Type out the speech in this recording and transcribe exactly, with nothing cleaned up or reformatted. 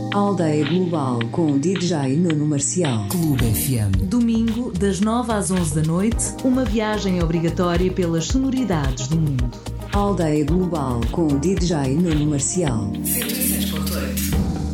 Aldeia Global com D J Nuno Marcial. Clube F M. Domingo, das nove às onze da noite, uma viagem obrigatória pelas sonoridades do mundo. Aldeia Global com D J Nuno Marcial.